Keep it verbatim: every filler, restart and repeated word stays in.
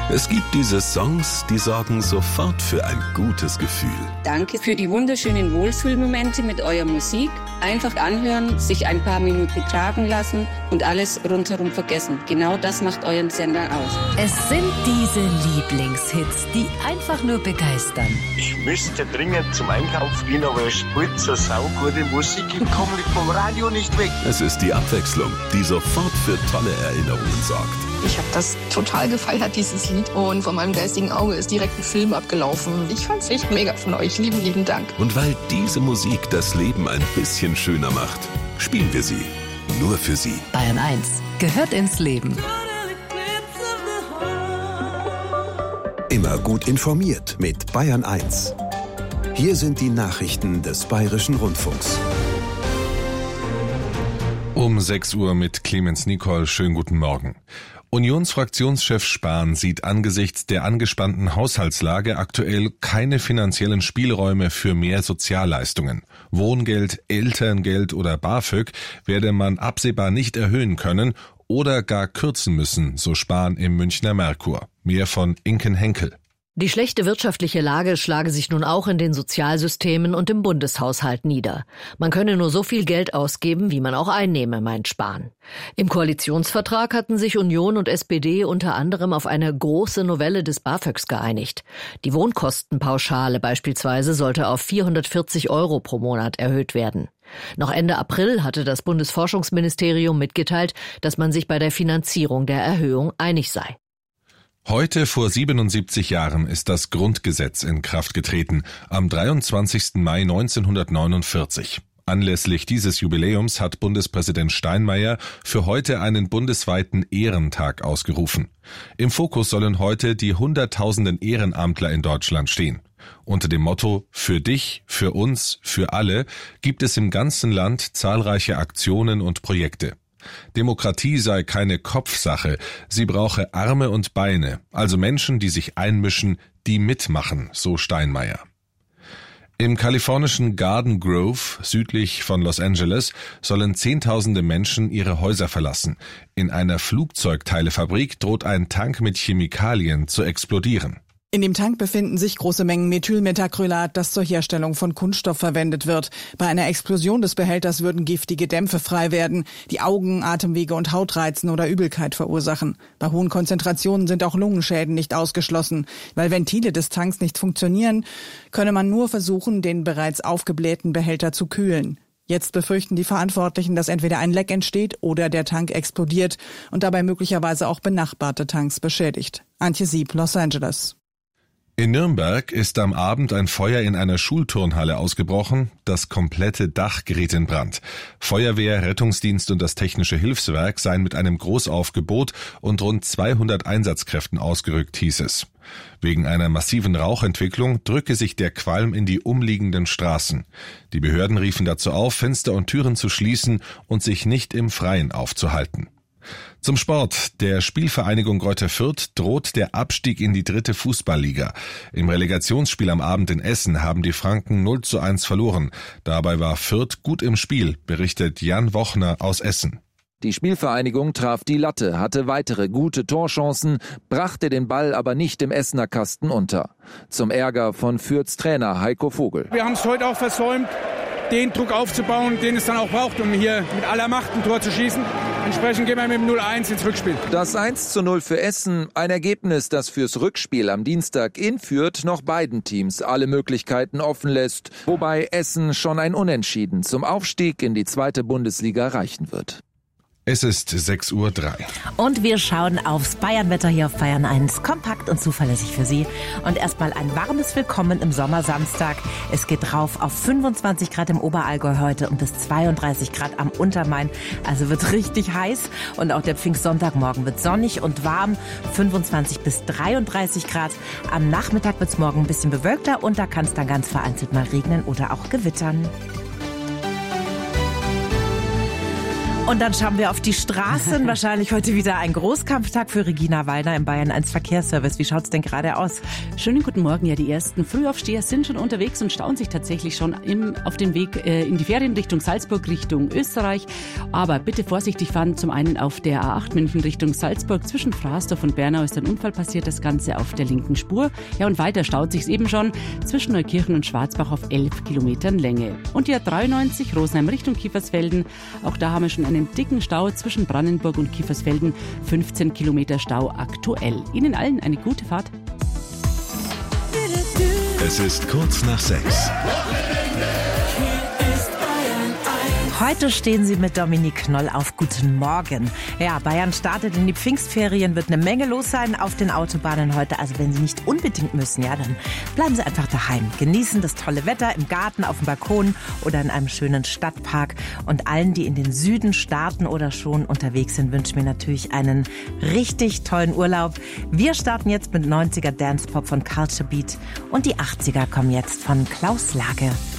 Es gibt diese Songs, die sorgen sofort für ein gutes Gefühl. Danke für die wunderschönen Wohlfühlmomente mit eurer Musik. Einfach anhören, sich ein paar Minuten tragen lassen und alles rundherum vergessen. Genau das macht euren Sender aus. Es sind diese Lieblingshits, die einfach nur begeistern. Ich müsste dringend zum Einkauf gehen, aber es spielt so saugute Musik. Ich komme vom Radio nicht weg. Es ist die Abwechslung, die sofort für tolle Erinnerungen sorgt. Ich habe das total gefeiert, dieses Lied. Und vor meinem geistigen Auge ist direkt ein Film abgelaufen. Ich fand's echt mega von euch. Lieben, lieben Dank. Und weil diese Musik das Leben ein bisschen schöner macht, spielen wir sie. Nur für Sie. Bayern eins gehört ins Leben. Immer gut informiert mit Bayern eins. Hier sind die Nachrichten des Bayerischen Rundfunks. Um sechs Uhr mit Clemens Nicol. Schönen guten Morgen. Unionsfraktionschef Spahn sieht angesichts der angespannten Haushaltslage aktuell keine finanziellen Spielräume für mehr Sozialleistungen. Wohngeld, Elterngeld oder BAföG werde man absehbar nicht erhöhen können oder gar kürzen müssen, so Spahn im Münchner Merkur. Mehr von Inken Henkel. Die schlechte wirtschaftliche Lage schlage sich nun auch in den Sozialsystemen und im Bundeshaushalt nieder. Man könne nur so viel Geld ausgeben, wie man auch einnehme, meint Spahn. Im Koalitionsvertrag hatten sich Union und S P D unter anderem auf eine große Novelle des BAföGs geeinigt. Die Wohnkostenpauschale beispielsweise sollte auf vierhundertvierzig Euro pro Monat erhöht werden. Noch Ende April hatte das Bundesforschungsministerium mitgeteilt, dass man sich bei der Finanzierung der Erhöhung einig sei. Heute vor siebenundsiebzig Jahren ist das Grundgesetz in Kraft getreten, am dreiundzwanzigsten Mai neunzehnhundertneunundvierzig. Anlässlich dieses Jubiläums hat Bundespräsident Steinmeier für heute einen bundesweiten Ehrentag ausgerufen. Im Fokus sollen heute die Hunderttausenden Ehrenamtler in Deutschland stehen. Unter dem Motto »Für dich, für uns, für alle« gibt es im ganzen Land zahlreiche Aktionen und Projekte. Demokratie sei keine Kopfsache, sie brauche Arme und Beine, also Menschen, die sich einmischen, die mitmachen, so Steinmeier. Im kalifornischen Garden Grove, südlich von Los Angeles, sollen Zehntausende Menschen ihre Häuser verlassen. In einer Flugzeugteilefabrik droht ein Tank mit Chemikalien zu explodieren. In dem Tank befinden sich große Mengen Methylmethacrylat, das zur Herstellung von Kunststoff verwendet wird. Bei einer Explosion des Behälters würden giftige Dämpfe frei werden, die Augen, Atemwege und Haut reizen oder Übelkeit verursachen. Bei hohen Konzentrationen sind auch Lungenschäden nicht ausgeschlossen. Weil Ventile des Tanks nicht funktionieren, könne man nur versuchen, den bereits aufgeblähten Behälter zu kühlen. Jetzt befürchten die Verantwortlichen, dass entweder ein Leck entsteht oder der Tank explodiert und dabei möglicherweise auch benachbarte Tanks beschädigt. Antje Sieb, Los Angeles. In Nürnberg ist am Abend ein Feuer in einer Schulturnhalle ausgebrochen. Das komplette Dach geriet in Brand. Feuerwehr, Rettungsdienst und das Technische Hilfswerk seien mit einem Großaufgebot und rund zweihundert Einsatzkräften ausgerückt, hieß es. Wegen einer massiven Rauchentwicklung drücke sich der Qualm in die umliegenden Straßen. Die Behörden riefen dazu auf, Fenster und Türen zu schließen und sich nicht im Freien aufzuhalten. Zum Sport. Der Spielvereinigung Greuther Fürth droht der Abstieg in die dritte Fußballliga. Im Relegationsspiel am Abend in Essen haben die Franken null zu eins verloren. Dabei war Fürth gut im Spiel, berichtet Jan Wochner aus Essen. Die Spielvereinigung traf die Latte, hatte weitere gute Torchancen, brachte den Ball aber nicht im Essener Kasten unter. Zum Ärger von Fürths Trainer Heiko Vogel. Wir haben es heute auch versäumt, den Druck aufzubauen, den es dann auch braucht, um hier mit aller Macht ein Tor zu schießen. Entsprechend gehen wir mit dem null eins ins Rückspiel. Das eins zu null für Essen, ein Ergebnis, das fürs Rückspiel am Dienstag in Fürth noch beiden Teams alle Möglichkeiten offen lässt, wobei Essen schon ein Unentschieden zum Aufstieg in die zweite Bundesliga reichen wird. Es ist sechs Uhr drei. Und wir schauen aufs Bayernwetter hier auf Bayern eins. Kompakt und zuverlässig für Sie. Und erstmal ein warmes Willkommen im Sommersamstag. Es geht rauf auf fünfundzwanzig Grad im Oberallgäu heute und bis zweiunddreißig Grad am Untermain. Also wird richtig heiß. Und auch der Pfingstsonntagmorgen wird sonnig und warm. fünfundzwanzig bis dreiunddreißig Grad. Am Nachmittag wird es morgen ein bisschen bewölkter und da kann es dann ganz vereinzelt mal regnen oder auch gewittern. Und dann schauen wir auf die Straßen. Wahrscheinlich heute wieder ein Großkampftag für Regina Weiner im Bayern eins Verkehrsservice. Wie schaut's denn gerade aus? Schönen guten Morgen. Ja, die ersten Frühaufsteher sind schon unterwegs und stauen sich tatsächlich schon im, auf den Weg äh, in die Ferien Richtung Salzburg, Richtung Österreich. Aber bitte vorsichtig fahren. Zum einen auf der A acht München Richtung Salzburg. Zwischen Frasdorf und Bernau ist ein Unfall passiert. Das Ganze auf der linken Spur. Ja, und weiter staut sich's eben schon zwischen Neukirchen und Schwarzbach auf elf Kilometern Länge. Und die A dreiundneunzig Rosenheim Richtung Kiefersfelden. Auch da haben wir schon einen dicken Stau zwischen Brandenburg und Kiefersfelden, fünfzehn Kilometer Stau aktuell. Ihnen allen eine gute Fahrt. Es ist kurz nach sechs. Heute stehen Sie mit Dominique Knoll auf Guten Morgen. Ja, Bayern startet in die Pfingstferien, wird eine Menge los sein auf den Autobahnen heute. Also wenn Sie nicht unbedingt müssen, ja, dann bleiben Sie einfach daheim. Genießen das tolle Wetter im Garten, auf dem Balkon oder in einem schönen Stadtpark. Und allen, die in den Süden starten oder schon unterwegs sind, wünschen wir natürlich einen richtig tollen Urlaub. Wir starten jetzt mit neunziger Dance Pop von Culture Beat und die achtziger kommen jetzt von Klaus Lage.